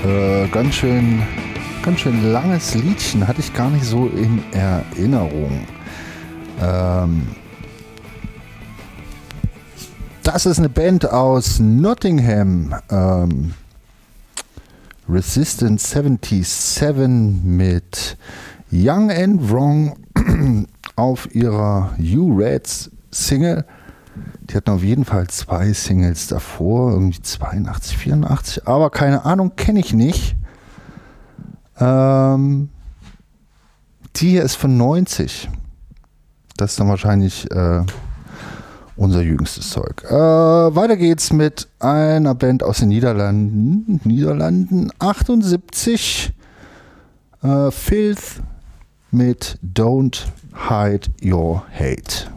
Ganz schön langes Liedchen, hatte ich gar nicht so in Erinnerung. Das ist eine Band aus Nottingham. Resistance 77 mit Young and Wrong auf ihrer You-Reds Single. Die hatten auf jeden Fall 2 Singles davor, irgendwie 82, 84, aber keine Ahnung, kenne ich nicht. Die hier ist von 90. Das ist dann wahrscheinlich unser jüngstes Zeug. Weiter geht's mit einer Band aus den Niederlanden 78. Filth mit Don't Hide Your Hate.